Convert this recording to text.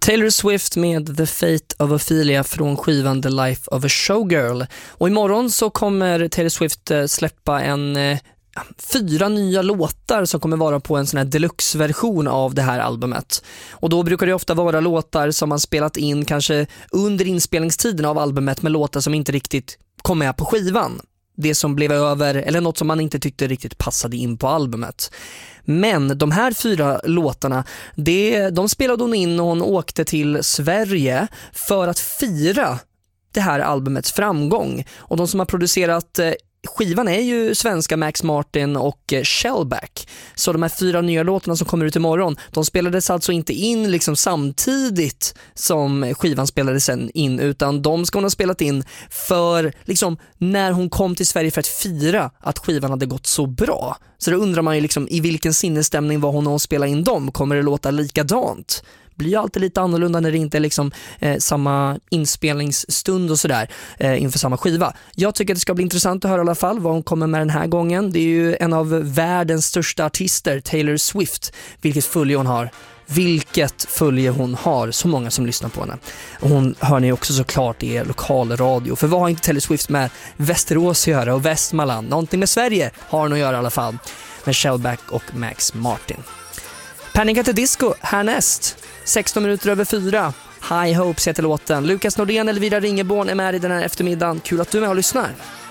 Taylor Swift med The Fate of Ophelia från skivan The Life of a Showgirl. Och imorgon så kommer Taylor Swift släppa 4 nya låtar som kommer vara på en sån här deluxe-version av det här albumet. Och då brukar det ofta vara låtar som man spelat in kanske under inspelningstiden av albumet, med låtar som inte riktigt kom med på skivan. Det som blev över, eller något som man inte tyckte riktigt passade in på albumet. Men de här 4 låtarna, de spelade hon in och hon åkte till Sverige för att fira det här albumets framgång. Och de som har producerat skivan är ju svenska Max Martin och Shellback. Så de här 4 nya låtarna som kommer ut imorgon, de spelades alltså inte in liksom samtidigt som skivan spelades in, utan de ska hon ha spelat in för liksom när hon kom till Sverige för att fira att skivan hade gått så bra. Så då undrar man ju liksom i vilken sinnesstämning var hon att spela in dem. Kommer det låta likadant? Blir ju alltid lite annorlunda när det inte är liksom, samma inspelningsstund och sådär inför samma skiva. Jag tycker att det ska bli intressant att höra i alla fall vad hon kommer med den här gången. Det är ju en av världens största artister, Taylor Swift. Vilket följe hon har. Så många som lyssnar på henne. Och hon hör ni också såklart i lokalradio. För vad har inte Taylor Swift med Västerås att göra och Västmanland? Någonting med Sverige har hon att göra i alla fall. Med Shellback och Max Martin. Panic at the Disco härnäst. 16 minuter över 4. High Hopes heter låten. Lukas Nordén, Elvira Ringeborn är med i den här eftermiddagen. Kul att du är med och lyssnar.